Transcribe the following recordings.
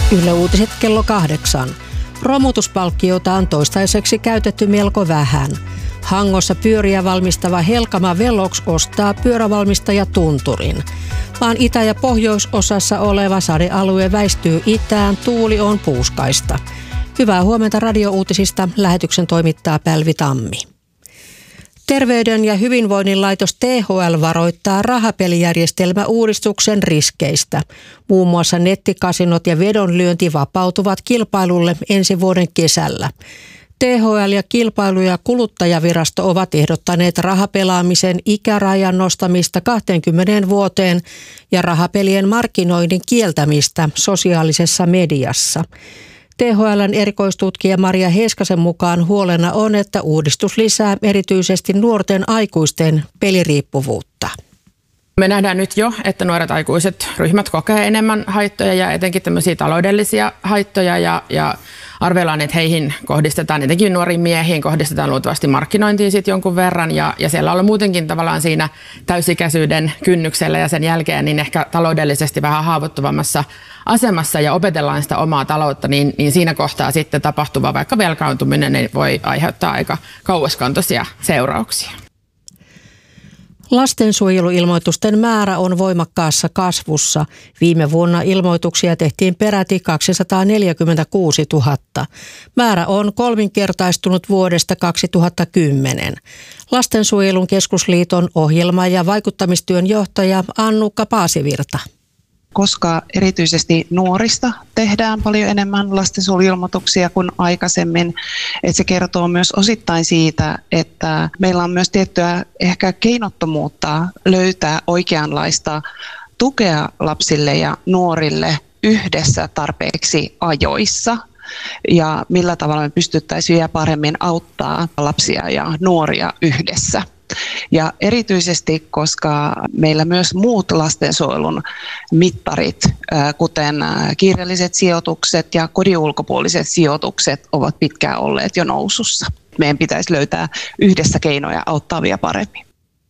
Yle Uutiset kello 8. Romutuspalkkiota on toistaiseksi käytetty melko vähän. Hangossa pyöriä valmistava Helkama Velox ostaa pyörävalmistaja Tunturin. Maan itä- ja pohjoisosassa oleva sadealue väistyy itään, tuuli on puuskaista. Hyvää huomenta radiouutisista. Lähetyksen toimittaa Pälvi Tammi. Terveyden ja hyvinvoinnin laitos THL varoittaa rahapelijärjestelmäuudistuksen riskeistä. Muun muassa nettikasinot ja vedonlyönti vapautuvat kilpailulle ensi vuoden kesällä. THL ja Kilpailu- ja kuluttajavirasto ovat ehdottaneet rahapelaamisen ikärajan nostamista 20 vuoteen ja rahapelien markkinoinnin kieltämistä sosiaalisessa mediassa. THL:n erikoistutkija Maria Heiskasen mukaan huolena on, että uudistus lisää erityisesti nuorten aikuisten peliriippuvuutta. Me nähdään nyt jo, että nuoret aikuiset ryhmät kokee enemmän haittoja ja etenkin tämmöisiä taloudellisia haittoja ja arvellaan, että heihin kohdistetaan, etenkin nuoriin miehiin kohdistetaan luultavasti markkinointiin sitten jonkun verran ja siellä ollaan muutenkin tavallaan siinä täysikäisyyden kynnyksellä ja sen jälkeen niin ehkä taloudellisesti vähän haavoittuvammassa asemassa ja opetellaan sitä omaa taloutta, niin siinä kohtaa sitten tapahtuva vaikka velkaantuminen niin voi aiheuttaa aika kauaskantoisia seurauksia. Lastensuojeluilmoitusten määrä on voimakkaassa kasvussa. Viime vuonna ilmoituksia tehtiin peräti 246 000. Määrä on kolminkertaistunut vuodesta 2010. Lastensuojelun keskusliiton ohjelma- ja vaikuttamistyön johtaja Annukka Paasivirta. Koska erityisesti nuorista tehdään paljon enemmän lastensuojeluilmoituksia kuin aikaisemmin. Että se kertoo myös osittain siitä, että meillä on myös tiettyä ehkä keinottomuutta löytää oikeanlaista tukea lapsille ja nuorille yhdessä tarpeeksi ajoissa. Ja millä tavalla me pystyttäisiin vielä paremmin auttaa lapsia ja nuoria yhdessä. Ja erityisesti, koska meillä myös muut lastensuojelun mittarit, kuten kiireelliset sijoitukset ja kodin ulkopuoliset sijoitukset, ovat pitkään olleet jo nousussa. Meidän pitäisi löytää yhdessä keinoja auttaa vielä paremmin.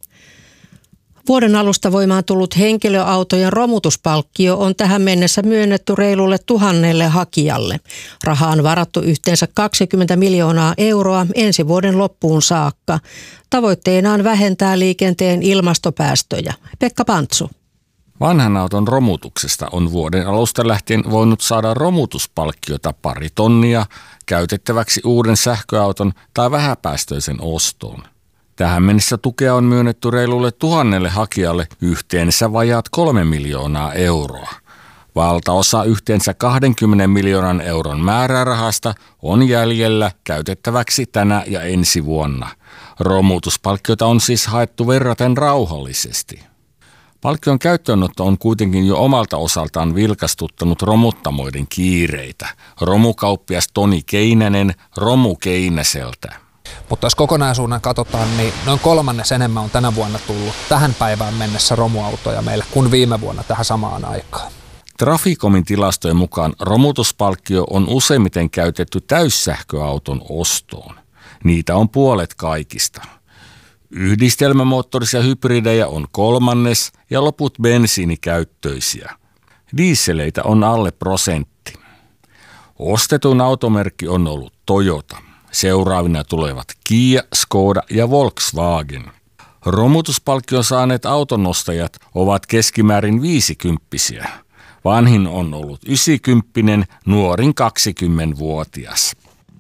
Vuoden alusta voimaan tullut henkilöautojen romutuspalkkio on tähän mennessä myönnetty reilulle 1000 hakijalle. Rahaa on varattu yhteensä 20 miljoonaa euroa ensi vuoden loppuun saakka. Tavoitteena on vähentää liikenteen ilmastopäästöjä. Pekka Pantsu. Vanhan auton romutuksesta on vuoden alusta lähtien voinut saada romutuspalkkiota 2 tonnia käytettäväksi uuden sähköauton tai vähäpäästöisen ostoon. Tähän mennessä tukea on myönnetty reilulle 1000 hakijalle yhteensä vajaat 3 miljoonaa euroa. Valtaosa yhteensä 20 miljoonan euron määrärahasta on jäljellä käytettäväksi tänä ja ensi vuonna. Romutuspalkkiota on siis haettu verraten rauhallisesti. Palkkion käyttöönotto on kuitenkin jo omalta osaltaan vilkastuttanut romuttamoiden kiireitä. Romukauppias Toni Keinänen Romu Keinäseltä. Mutta jos kokonaisuuden katsotaan, niin noin 1/3 enemmän on tänä vuonna tullut tähän päivään mennessä romuautoja meille kuin viime vuonna tähän samaan aikaan. Traficomin tilastojen mukaan romutuspalkkio on useimmiten käytetty täyssähköauton ostoon. Niitä on puolet kaikista. Yhdistelmämoottorisia hybridejä on 1/3 ja loput bensiinikäyttöisiä. Dieseleitä on alle 1%. Ostetuin automerkki on ollut Toyota. Seuraavina tulevat Kia, Skoda ja Volkswagen. Romutuspalkkion saaneet autonostajat ovat keskimäärin 50-vuotiaita. Vanhin on ollut 90, nuorin 20-vuotias.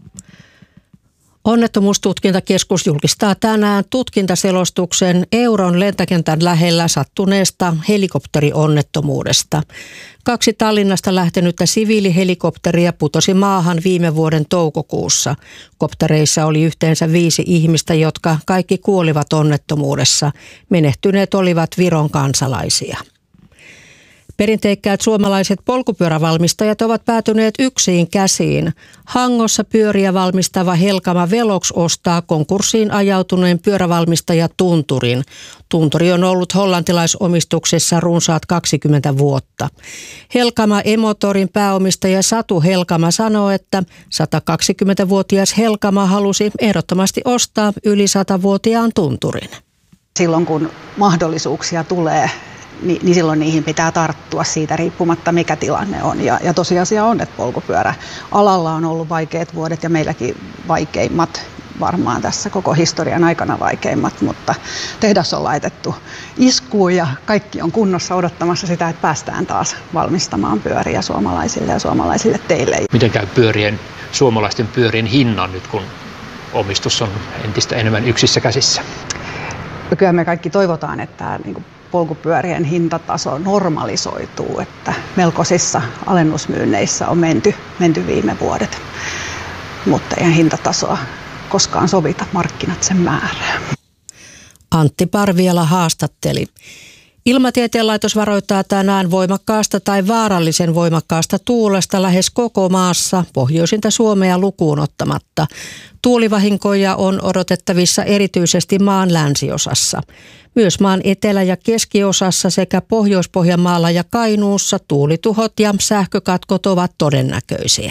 Onnettomuustutkintakeskus julkistaa tänään tutkintaselostuksen Euron lentokentän lähellä sattuneesta helikopterionnettomuudesta. 2 Tallinnasta lähtenyttä siviilihelikopteria putosi maahan viime vuoden toukokuussa. Koptereissa oli yhteensä 5 ihmistä, jotka kaikki kuolivat onnettomuudessa. Menehtyneet olivat Viron kansalaisia. Perinteikkäät suomalaiset polkupyörävalmistajat ovat päätyneet yksiin käsiin. Hangossa pyöriä valmistava Helkama Velox ostaa konkurssiin ajautuneen pyörävalmistaja Tunturin. Tunturi on ollut hollantilaisomistuksessa runsaat 20 vuotta. Helkama E-Motorin pääomistaja Satu Helkama sanoo, että 120-vuotias Helkama halusi ehdottomasti ostaa yli 100-vuotiaan Tunturin. Silloin kun mahdollisuuksia tulee, niin silloin niihin pitää tarttua siitä riippumatta, mikä tilanne on. Ja tosiasia on, että polkupyöräalalla on ollut vaikeat vuodet ja meilläkin vaikeimmat, varmaan tässä koko historian aikana vaikeimmat, mutta tehdas on laitettu iskuun ja kaikki on kunnossa odottamassa sitä, että päästään taas valmistamaan pyöriä suomalaisille ja suomalaisille teille. Miten käy suomalaisten pyörien hinnan nyt, kun omistus on entistä enemmän yksissä käsissä? Kyllä me kaikki toivotaan, että polkupyörien hintataso normalisoituu, että melkoisissa alennusmyynneissä on menty viime vuodet, mutta ei hintatasoa koskaan sovita, markkinat sen määrää. Antti Parviala haastatteli. Ilmatieteen laitos varoittaa tänään voimakkaasta tai vaarallisen voimakkaasta tuulesta lähes koko maassa, pohjoisinta Suomea lukuun ottamatta. Tuulivahinkoja on odotettavissa erityisesti maan länsiosassa. Myös maan etelä- ja keskiosassa sekä Pohjois-Pohjanmaalla ja Kainuussa tuulituhot ja sähkökatkot ovat todennäköisiä.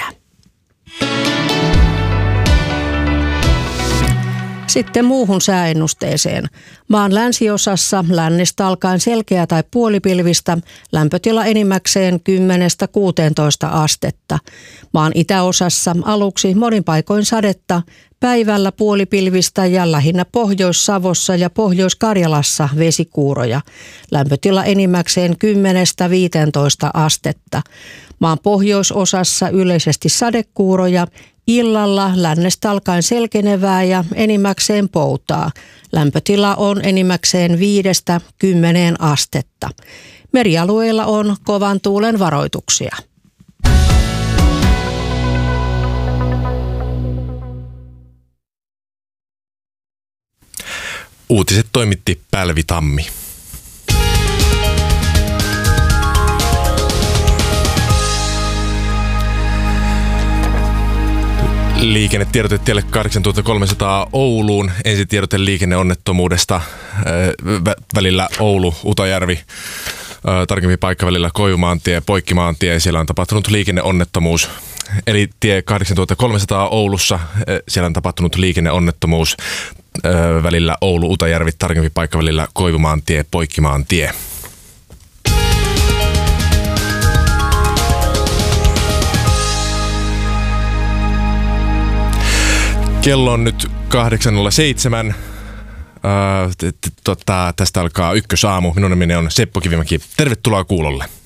Sitten muuhun sääennusteeseen. Maan länsiosassa lännestä alkaen selkeä tai puolipilvistä, lämpötila enimmäkseen 10–16 astetta. Maan itäosassa aluksi monin paikoin sadetta, päivällä puolipilvistä ja lähinnä Pohjois-Savossa ja Pohjois-Karjalassa vesikuuroja. Lämpötila enimmäkseen 10–15 astetta. Maan pohjoisosassa yleisesti sadekuuroja. Illalla lännestä alkaen selkenevää ja enimmäkseen poutaa. Lämpötila on enimmäkseen 5–10 astetta. Merialueilla on kovan tuulen varoituksia. Uutiset toimitti Pälvi Tammi. Liikennetiedote tielle 8300 Ouluun. Ensitiedote liikenneonnettomuudesta välillä Oulu-Utajärvi. Tarkempi paikka välillä Koivumaantie, Poikkimaantie. Siellä on tapahtunut liikenneonnettomuus. Eli tie 8300 Oulussa. Siellä on tapahtunut liikenneonnettomuus välillä Oulu-Utajärvi. Tarkempi paikka välillä Koivumaantie, Poikkimaantie. Kello on nyt 8.07. Tästä alkaa Ykkösaamu. Minun nimeni on Seppo Kivimäki. Tervetuloa kuulolle.